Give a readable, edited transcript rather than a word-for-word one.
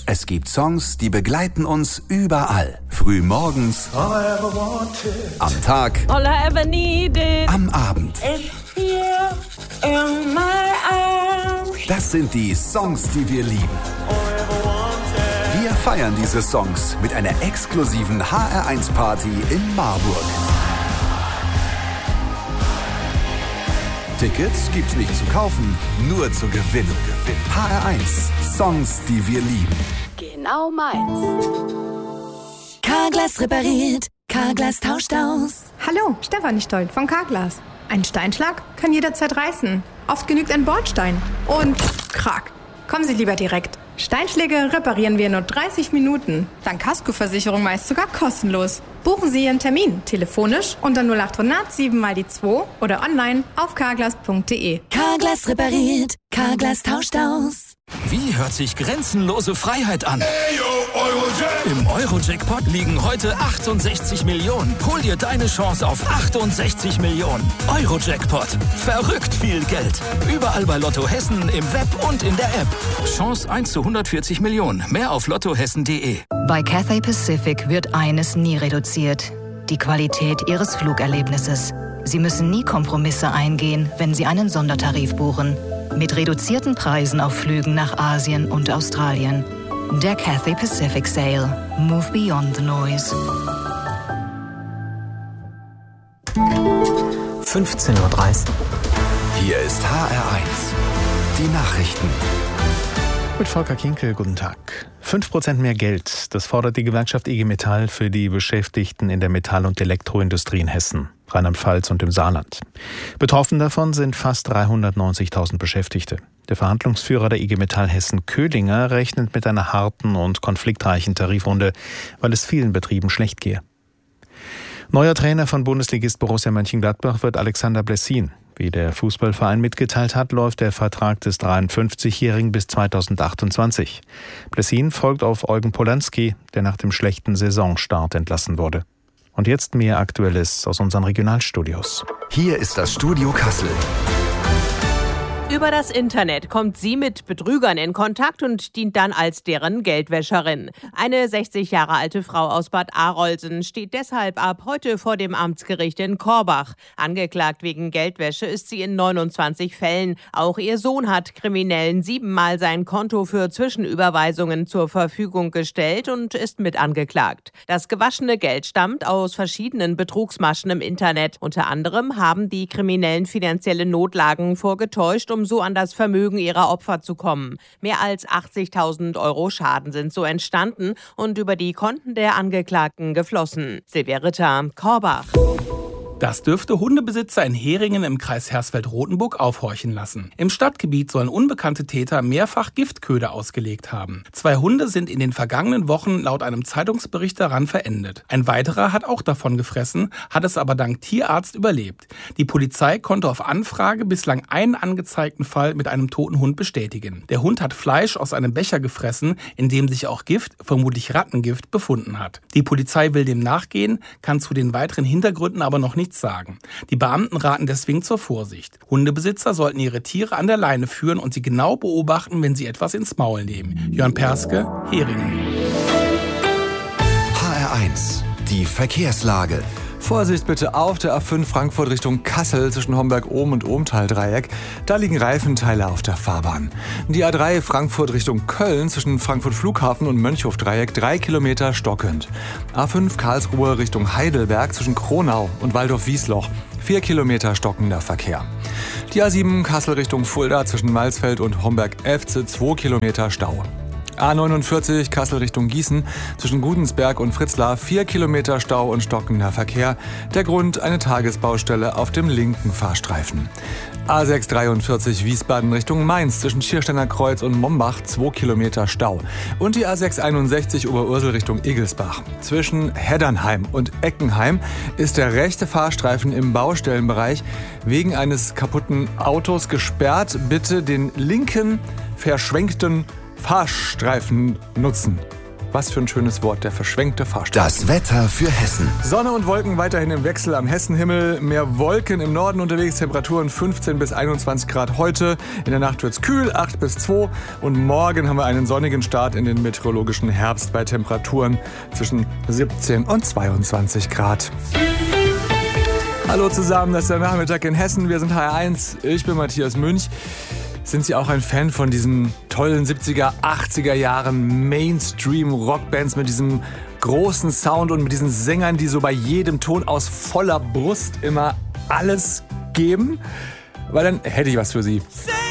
Es gibt Songs, die begleiten uns überall. Früh morgens, am Tag, all I ever needed, am Abend. is here in my arms. Das sind die Songs, die wir lieben. Wir feiern diese Songs mit einer exklusiven HR1-Party in Marburg. Tickets gibt's nicht zu kaufen, nur zu gewinnen. HR1, Songs, die wir lieben. Genau meins. Carglass repariert, Carglass tauscht aus. Hallo, Stefanie Stolt von Carglass. Ein Steinschlag kann jederzeit reißen. Oft genügt ein Bordstein. Und krack. Kommen Sie lieber direkt. Steinschläge reparieren wir in nur 30 Minuten. Dank Kaskoversicherung meist sogar kostenlos. Buchen Sie Ihren Termin telefonisch unter 0800 7 mal die 2 oder online auf carglass.de. Carglass repariert, Carglass tauscht aus. Wie hört sich grenzenlose Freiheit an? Im Euro-Jackpot liegen heute 68 Millionen. Hol dir deine Chance auf 68 Millionen. Euro-Jackpot. Verrückt viel Geld. Überall bei Lotto Hessen, im Web und in der App. Chance 1 zu 140 Millionen. Mehr auf lottohessen.de. Bei Cathay Pacific wird eines nie reduziert: die Qualität Ihres Flugerlebnisses. Sie müssen nie Kompromisse eingehen, wenn Sie einen Sondertarif buchen. Mit reduzierten Preisen auf Flügen nach Asien und Australien. Der Cathay Pacific Sale. Move beyond the noise. 15:30 Uhr. Hier ist HR1, die Nachrichten. Mit Volker Kinkel, guten Tag. 5% mehr Geld, das fordert die Gewerkschaft IG Metall für die Beschäftigten in der Metall- und Elektroindustrie in Hessen, Rheinland-Pfalz und im Saarland. Betroffen davon sind fast 390.000 Beschäftigte. Der Verhandlungsführer der IG Metall Hessen Köhlinger rechnet mit einer harten und konfliktreichen Tarifrunde, weil es vielen Betrieben schlecht gehe. Neuer Trainer von Bundesligist Borussia Mönchengladbach wird Alexander Blessin. Wie der Fußballverein mitgeteilt hat, läuft der Vertrag des 53-Jährigen bis 2028. Blessin folgt auf Eugen Polanski, der nach dem schlechten Saisonstart entlassen wurde. Und jetzt mehr Aktuelles aus unseren Regionalstudios. Hier ist das Studio Kassel. Über das Internet kommt sie mit Betrügern in Kontakt und dient dann als deren Geldwäscherin. Eine 60 Jahre alte Frau aus Bad Arolsen steht deshalb ab heute vor dem Amtsgericht in Korbach. Angeklagt wegen Geldwäsche ist sie in 29 Fällen. Auch ihr Sohn hat Kriminellen 7-mal sein Konto für Zwischenüberweisungen zur Verfügung gestellt und ist mit angeklagt. Das gewaschene Geld stammt aus verschiedenen Betrugsmaschen im Internet. Unter anderem haben die Kriminellen finanzielle Notlagen vorgetäuscht, um so an das Vermögen ihrer Opfer zu kommen. Mehr als 80.000 € Schaden sind so entstanden und über die Konten der Angeklagten geflossen. Silvia Ritter, Korbach. Das dürfte Hundebesitzer in Heringen im Kreis Hersfeld-Rotenburg aufhorchen lassen. Im Stadtgebiet sollen unbekannte Täter mehrfach Giftköder ausgelegt haben. 2 Hunde sind in den vergangenen Wochen laut einem Zeitungsbericht daran verendet. Ein weiterer hat auch davon gefressen, hat es aber dank Tierarzt überlebt. Die Polizei konnte auf Anfrage bislang einen angezeigten Fall mit einem toten Hund bestätigen. Der Hund hat Fleisch aus einem Becher gefressen, in dem sich auch Gift, vermutlich Rattengift, befunden hat. Die Polizei will dem nachgehen, kann zu den weiteren Hintergründen aber noch nichts sagen. Die Beamten raten deswegen zur Vorsicht. Hundebesitzer sollten ihre Tiere an der Leine führen und sie genau beobachten, wenn sie etwas ins Maul nehmen. Jörn Perske, Heringen. HR1, die Verkehrslage. Vorsicht bitte auf der A5 Frankfurt Richtung Kassel zwischen Homberg-Ohm und Ohmtal-Dreieck. Da liegen Reifenteile auf der Fahrbahn. Die A3 Frankfurt Richtung Köln zwischen Frankfurt Flughafen und Mönchhof-Dreieck 3 Kilometer stockend. A5 Karlsruhe Richtung Heidelberg zwischen Kronau und Waldorf-Wiesloch 4 Kilometer stockender Verkehr. Die A7 Kassel Richtung Fulda zwischen Malsfeld und Homberg-Efze 2 Kilometer Stau. A49 Kassel Richtung Gießen zwischen Gudensberg und Fritzlar 4 Kilometer Stau und stockender Verkehr. Der Grund eine Tagesbaustelle auf dem linken Fahrstreifen. A643 Wiesbaden Richtung Mainz zwischen Schiersteiner Kreuz und Mombach 2 Kilometer Stau. Und die A661 Oberursel Richtung Igelsbach. Zwischen Heddernheim und Eckenheim ist der rechte Fahrstreifen im Baustellenbereich wegen eines kaputten Autos gesperrt. Bitte den linken verschwenkten Fahrstreifen nutzen. Was für ein schönes Wort, der verschwenkte Fahrstuhl. Das Wetter für Hessen. Sonne und Wolken weiterhin im Wechsel am Hessenhimmel. Mehr Wolken im Norden unterwegs. Temperaturen 15 bis 21 Grad heute. In der Nacht wird's kühl, 8 bis 2. Und morgen haben wir einen sonnigen Start in den meteorologischen Herbst bei Temperaturen zwischen 17 und 22 Grad. Hallo zusammen, das ist der Nachmittag in Hessen. Wir sind HR1. Ich bin Matthias Münch. Sind Sie auch ein Fan von diesen tollen 70er, 80er Jahren Mainstream-Rockbands mit diesem großen Sound und mit diesen Sängern, die so bei jedem Ton aus voller Brust immer alles geben? Weil dann hätte ich was für Sie.